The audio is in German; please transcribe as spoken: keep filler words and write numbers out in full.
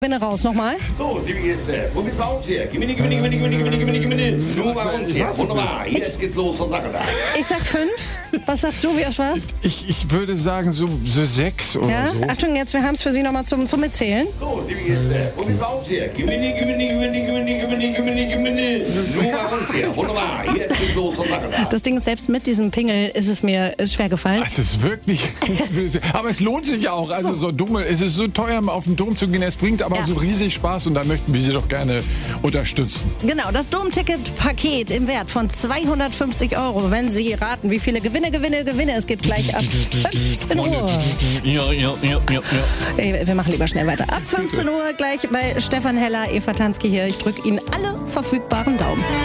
Gewinne raus, nochmal. So, liebe Gäste, wo geht's aus hier? Gewinne, gewinne, gewinne, gewinne, gewinne, gewinne, gewinne. Nur bei uns hier. Wunderbar. Jetzt geht's los zur Sache da. Ich sag fünf. Was sagst du, wie oft war's? Ich, ich würde sagen so, so sechs oder Ja? so. Achtung, jetzt, wir haben es für Sie nochmal zum, zum Mitzählen. So, liebe Gäste, wo geht's aus hier? Gewinne, gewinne, gewinne, gewinne, gewinne, gewinne, gewinne. Nur bei uns hier. Wunderbar. Jetzt geht's los zur Sache da. Das Ding ist, selbst mit diesem Pingel ist es mir ist schwer gefallen. Es ist wirklich, aber es lohnt sich ja auch. Also so dumm, es ist so teuer, auf den Dom zu gehen. Es bringt aber Ja. so riesig Spaß und da möchten wir Sie doch gerne unterstützen. Genau, das Domticket-Paket im Wert von zweihundertfünfzig Euro. Wenn Sie raten, wie viele Gewinne, Gewinne, Gewinne es gibt, gleich ab fünfzehn Uhr. Ja, ja, ja, ja, ja. Ey, Wir machen lieber schnell weiter. Ab fünfzehn Uhr gleich bei Stefan Heller, Eva Tansky hier. Ich drücke Ihnen alle verfügbaren Daumen.